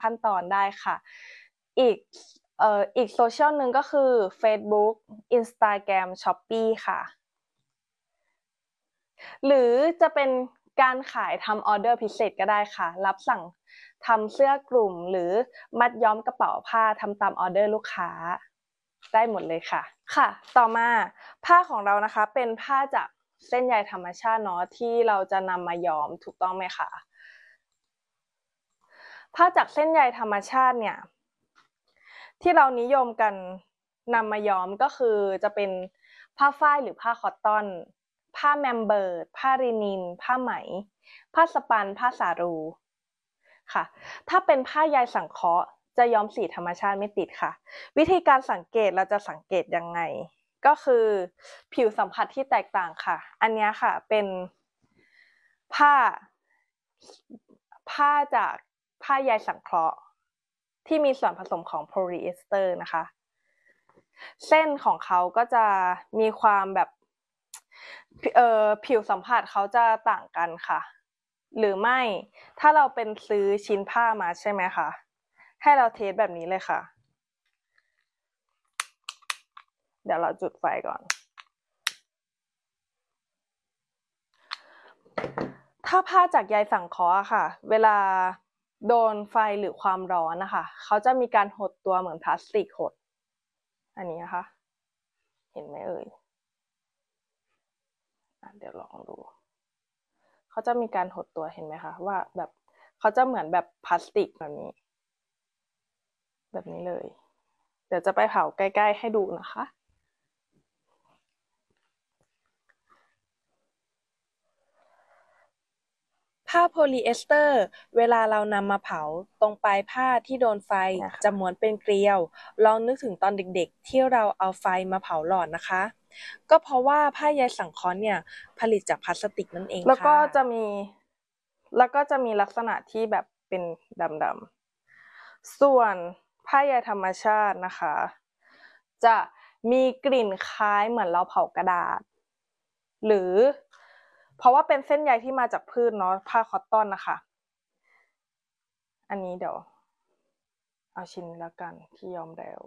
ขั้นตอนได้ค่ะอีกอีกโซเชียลหนึ่งก็คือ Facebook Instagram Shopee ค่ะหรือจะเป็นการขายทำออเดอร์พิเศษก็ได้ค่ะรับสั่งทำเสื้อกลุ่มหรือมัดย้อมกระเป๋าผ้าทำตามออเดอร์ลูกค้าได้หมดเลยค่ะค่ะต่อมาผ้าของเรานะคะเป็นผ้าจากเส้นใยธรรมชาติเนาะที่เราจะนำมาย้อมถูกต้องไหมคะผ้าจากเส้นใยธรรมชาติเนี่ยที่เรานิยมกันนำมาย้อมก็คือจะเป็นผ้าฝ้ายหรือผ้าคอตตอนผ้าแมมเบิร์ดผ้ารินินผ้าไหมผ้าสปันผ้าสารูค่ะถ้าเป็นผ้าใยสังเคราะห์จะย้อมสีธรรมชาติไม่ติดค่ะวิธีการสังเกตเราจะสังเกตยังไงก็คือผิวสัมผัสที่แตกต่างค่ะอันนี้ค่ะเป็นผ้าจากผ้าใยสังเคราะห์ที่มีส่วนผสมของโพลีเอสเตอร์นะคะเส้นของเขาก็จะมีความแบบผิวสัมผัสเขาจะต่างกันค่ะหรือไม่ถ้าเราเป็นซื้อชิ้นผ้ามาใช่ไหมคะให้เราเทสแบบนี้เลยค่ะเดี๋ยวเราจุดไฟก่อนถ้าผ้าจากใยสังเคราะห์ค่ะเวลาโดนไฟหรือความร้อนนะคะเขาจะมีการหดตัวเหมือนพลาสติกหดอันนี้นะคะเห็นไหมเอ่ยเดี๋ยวลองดูเขาจะมีการหดตัวเห็นไหมคะว่าแบบเขาจะเหมือนแบบพลาสติกแบบนี้เลยเดี๋ยวจะไปเผาใกล้ๆให้ดูนะคะผ้าโพลีเอสเตอร์เวลาเรานำมาเผาตรงปลายผ้าที่โดนไฟจะม้วนเป็นเกลียวลองนึกถึงตอนเด็กๆที่เราเอาไฟมาเผาหลอดนะคะก็เพราะว่าผ้าใยสังเคราะห์เนี่ยผลิตจากพลาสติกนั่นเองค่ะแล้วก็จะมีลักษณะที่แบบเป็นดำๆส่วนผ้าใยธรรมชาตินะคะจะมีกลิ่นคล้ายเหมือนเราเผากระดาษหรือเพราะว่าเป็นเส้นใยที่มาจากพืชเนาะผ้าคอตตอนนะคะอันนี้เดี๋ยวเอาชิ้นแล้วกันที่ย้อมแล้ว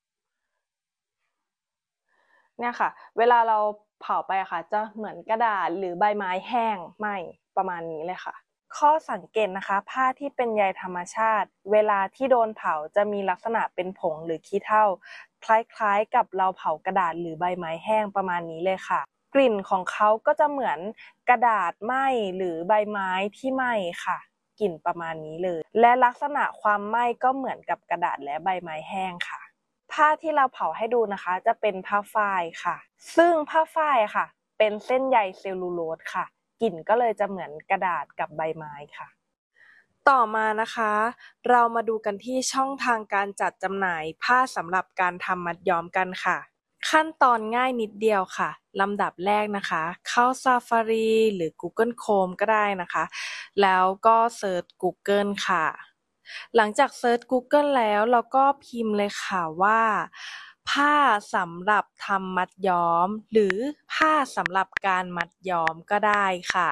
เนี่ยค่ะเวลาเราเผาไปอะค่ะจะเหมือนกระดาษหรือใบไม้แห้งไหม้ประมาณนี้เลยค่ะข้อสังเกตนะคะผ้าที่เป็นใยธรรมชาติเวลาที่โดนเผาจะมีลักษณะเป็นผงหรือขี้เถ้าคล้ายๆกับเราเผากระดาษหรือใบไม้แห้งประมาณนี้เลยค่ะกลิ่นของเขาก็จะเหมือนกระดาษไหม้หรือใบไม้ที่ไหม้ค่ะกลิ่นประมาณนี้เลยและลักษณะความไหม้ก็เหมือนกับกระดาษและใบไม้แห้งค่ะผ้าที่เราเผาให้ดูนะคะจะเป็นผ้าฝ้ายค่ะซึ่งผ้าฝ้ายค่ะเป็นเส้นใยเซลลูโลสค่ะกลิ่นก็เลยจะเหมือนกระดาษกับใบไม้ค่ะต่อมานะคะเรามาดูกันที่ช่องทางการจัดจำหน่ายผ้าสำหรับการทำมัดย้อมกันค่ะขั้นตอนง่ายนิดเดียวค่ะลำดับแรกนะคะเข้า Safari หรือ Google Chrome ก็ได้นะคะแล้วก็เซิร์ช Google ค่ะหลังจากเซิร์ช Google แล้วเราก็พิมพ์เลยค่ะว่าผ้าสำหรับทำมัดย้อมหรือผ้าสำหรับการมัดย้อมก็ได้ค่ะ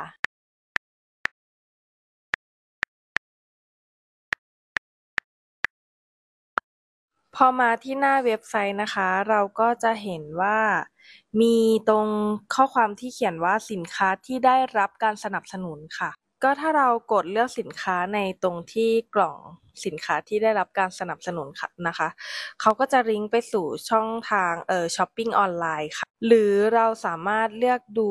พอมาที่หน้าเว็บไซต์นะคะเราก็จะเห็นว่ามีตรงข้อความที่เขียนว่าสินค้าที่ได้รับการสนับสนุนค่ะก็ถ้าเรากดเลือกสินค้าในตรงที่กล่องสินค้าที่ได้รับการสนับสนุนค่ะนะคะเขาก็จะลิงก์ไปสู่ช่องทางช้อปปิ้งออนไลน์ค่ะหรือเราสามารถเลือกดู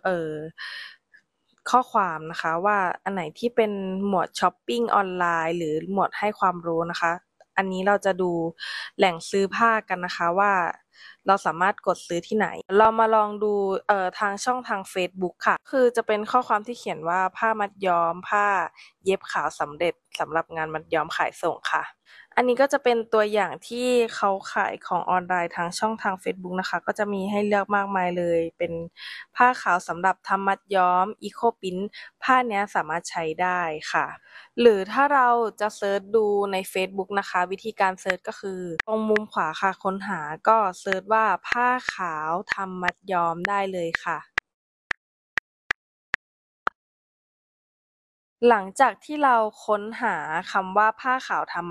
ข้อความนะคะว่าอันไหนที่เป็นหมวดช้อปปิ้งออนไลน์หรือหมวดให้ความรู้นะคะอันนี้เราจะดูแหล่งซื้อผ้ากันนะคะว่าเราสามารถกดซื้อที่ไหนเรามาลองดูทางช่องทาง Facebook ค่ะคือจะเป็นข้อความที่เขียนว่าผ้ามัดย้อมผ้าเย็บขาวสำเร็จสำหรับงานมัดย้อมขายส่งค่ะอันนี้ก็จะเป็นตัวอย่างที่เขาขายของออนไลน์ทางช่องทาง Facebook นะคะก็จะมีให้เลือกมากมายเลยเป็นผ้าขาวสำหรับทำมัดย้อม Eco Print ผ้าเนี้ยสามารถใช้ได้ค่ะหรือถ้าเราจะเซิร์ชดูใน Facebook นะคะวิธีการเซิร์ชก็คือตรงมุมขวาค่ะค้นหาก็เซิร์ชว่าผ้าขาวทำมัดย้อมได้เลยค่ะหลังจากที่เราค้นหาคำว่าผ้าขาวทำ